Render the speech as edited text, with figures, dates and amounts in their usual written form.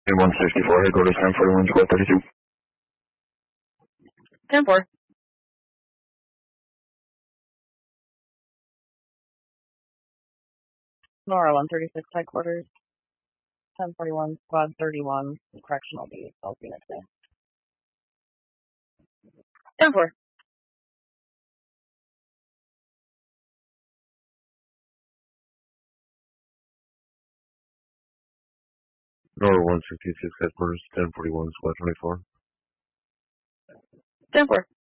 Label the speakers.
Speaker 1: 164, headquarters 1041, squad 32.
Speaker 2: 10-4. Nora 136, headquarters 1041, squad 31, correctional B, South Phoenix Bay. 10-4.
Speaker 3: Nora 166, headquarters 1041, squad 24.
Speaker 2: 10-4.